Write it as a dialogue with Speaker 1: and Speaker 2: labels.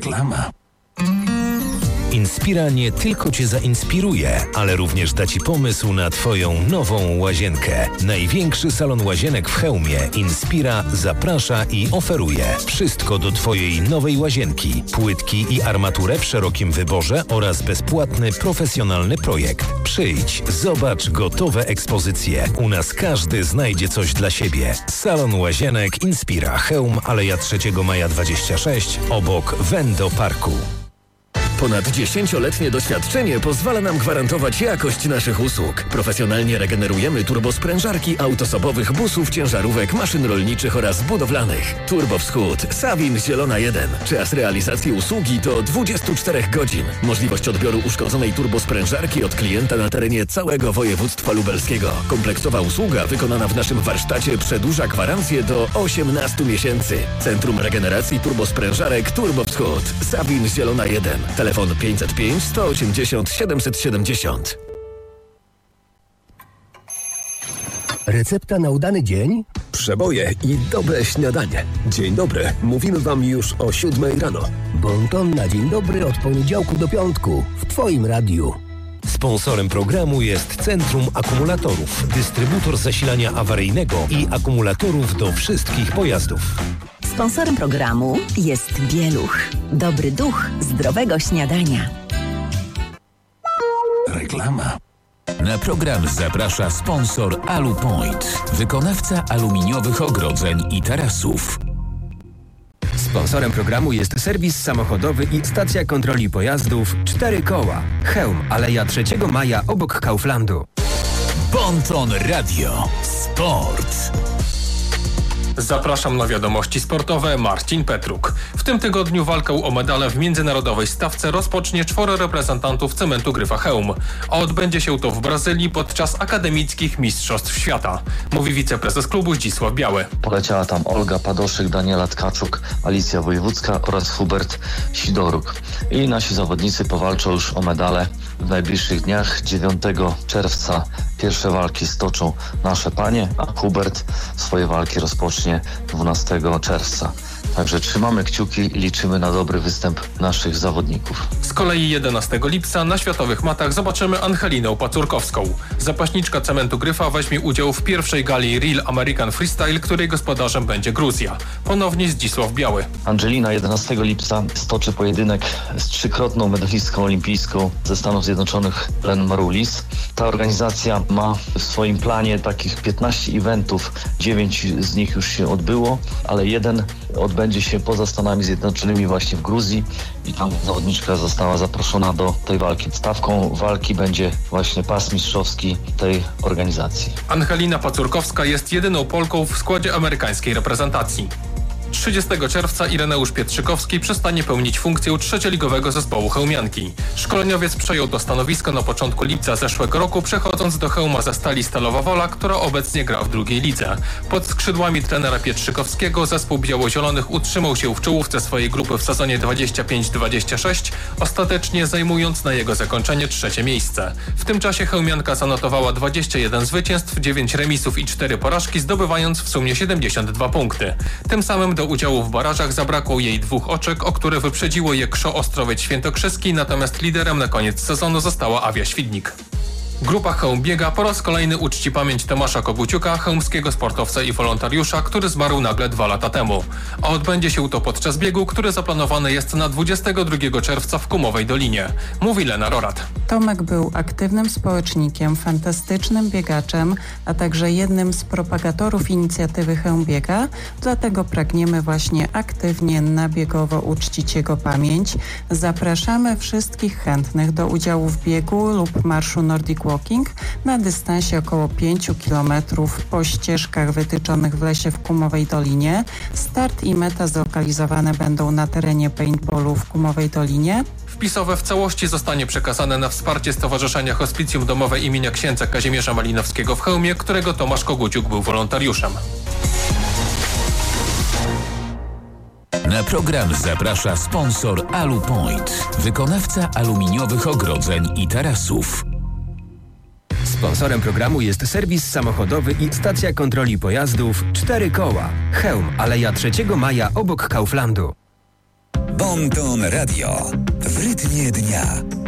Speaker 1: Reklama.
Speaker 2: Inspira nie tylko Cię zainspiruje, ale również da Ci pomysł na Twoją nową łazienkę. Największy salon łazienek w Chełmie Inspira zaprasza i oferuje wszystko do Twojej nowej łazienki. Płytki i armaturę w szerokim wyborze oraz bezpłatny, profesjonalny projekt. Przyjdź, zobacz gotowe ekspozycje. U nas każdy znajdzie coś dla siebie. Salon łazienek Inspira Chełm, Aleja 3 Maja 26, obok Wendo Parku.
Speaker 3: Ponad 10-letnie doświadczenie pozwala nam gwarantować jakość naszych usług. Profesjonalnie regenerujemy turbosprężarki autosobowych busów, ciężarówek, maszyn rolniczych oraz budowlanych. Turbo Wschód, Sawin, Zielona 1. Czas realizacji usługi to 24 godzin. Możliwość odbioru uszkodzonej turbosprężarki od klienta na terenie całego województwa lubelskiego. Kompleksowa usługa wykonana w naszym warsztacie przedłuża gwarancję do 18 miesięcy. Centrum Regeneracji Turbosprężarek Turbo Wschód, Sawin, Zielona 1. Telefon 505 180 770.
Speaker 4: Recepta na udany dzień?
Speaker 5: Przeboje i dobre śniadanie. Dzień dobry, mówimy Wam już o 7 rano.
Speaker 4: Bon ton na dzień dobry od poniedziałku do piątku w Twoim radiu.
Speaker 2: Sponsorem programu jest Centrum Akumulatorów, dystrybutor zasilania awaryjnego i akumulatorów do wszystkich pojazdów.
Speaker 6: Sponsorem programu jest Bieluch. Dobry duch zdrowego śniadania.
Speaker 1: Reklama.
Speaker 7: Na program zaprasza sponsor AluPoint, wykonawca aluminiowych ogrodzeń i tarasów.
Speaker 8: Sponsorem programu jest serwis samochodowy i stacja kontroli pojazdów 4 koła. Chełm, Aleja 3 Maja obok Kauflandu.
Speaker 7: Bon ton Radio. Sport.
Speaker 9: Zapraszam na wiadomości sportowe. Marcin Petruk. W tym tygodniu walkę o medale w międzynarodowej stawce rozpocznie 4 reprezentantów Cementu Gryfa Chełm. A odbędzie się to w Brazylii podczas akademickich mistrzostw świata. Mówi wiceprezes klubu Zdzisław Biały.
Speaker 10: Poleciała tam Olga Padoszyk, Daniela Tkaczuk, Alicja Wojewódzka oraz Hubert Sidoruk. I nasi zawodnicy powalczą już o medale w najbliższych dniach. 9 czerwca pierwsze walki stoczą nasze panie, a Hubert swoje walki rozpocznie 12 czerwca. Także trzymamy kciuki i liczymy na dobry występ naszych zawodników.
Speaker 9: Z kolei 11 lipca na światowych matach zobaczymy Angelinę Pacurkowską. Zapaśniczka Cementu Gryfa weźmie udział w pierwszej gali Real American Freestyle, której gospodarzem będzie Gruzja. Ponownie Zdzisław Biały.
Speaker 10: Angelina 11 lipca stoczy pojedynek z 3-krotną medalistką olimpijską ze Stanów Zjednoczonych Len Marulis. Ta organizacja ma w swoim planie takich 15 eventów, 9 z nich już się odbyło, ale jeden odbędzie się poza Stanami Zjednoczonymi właśnie w Gruzji i tam zawodniczka została zaproszona do tej walki. Stawką walki będzie właśnie pas mistrzowski tej organizacji.
Speaker 9: Angelina Pacurkowska jest jedyną Polką w składzie amerykańskiej reprezentacji. 30 czerwca Ireneusz Pietrzykowski przestanie pełnić funkcję trzecioligowego zespołu chełmianki. Szkoleniowiec przejął to stanowisko na początku lipca zeszłego roku, przechodząc do Chełma ze Stali Stalowa Wola, która obecnie gra w drugiej lidze. Pod skrzydłami trenera Pietrzykowskiego zespół biało-zielonych utrzymał się w czołówce swojej grupy w sezonie 25-26, ostatecznie zajmując na jego zakończenie 3. miejsce. W tym czasie chełmianka zanotowała 21 zwycięstw, 9 remisów i 4 porażki, zdobywając w sumie 72 punkty. Tym samym do udziału w barażach zabrakło jej 2 oczek, o które wyprzedziło je KSZO Ostrowiec Świętokrzyski, natomiast liderem na koniec sezonu została Awia Świdnik. Grupa Chełm Biega po raz kolejny uczci pamięć Tomasza Koguciuka, chełmskiego sportowca i wolontariusza, który zmarł nagle 2 lata temu. A odbędzie się to podczas biegu, który zaplanowany jest na 22 czerwca w Kumowej Dolinie. Mówi Lena Rorat.
Speaker 11: Tomek był aktywnym społecznikiem, fantastycznym biegaczem, a także jednym z propagatorów inicjatywy Chełm Biega, dlatego pragniemy właśnie aktywnie, nabiegowo uczcić jego pamięć. Zapraszamy wszystkich chętnych do udziału w biegu lub marszu Nordic Walking na dystansie około 5 km po ścieżkach wytyczonych w lesie w Kumowej Dolinie. Start i meta zlokalizowane będą na terenie paintballu w Kumowej Dolinie.
Speaker 9: Wpisowe w całości zostanie przekazane na wsparcie Stowarzyszenia Hospicjum Domowe imienia księdza Kazimierza Malinowskiego w Chełmie, którego Tomasz Koguciuk był wolontariuszem.
Speaker 7: Na program zaprasza sponsor AluPoint, wykonawca aluminiowych ogrodzeń i tarasów.
Speaker 8: Sponsorem programu jest serwis samochodowy i stacja kontroli pojazdów 4 koła. Chełm, Aleja 3 Maja obok Kauflandu.
Speaker 1: Bon Ton Radio. W rytmie dnia.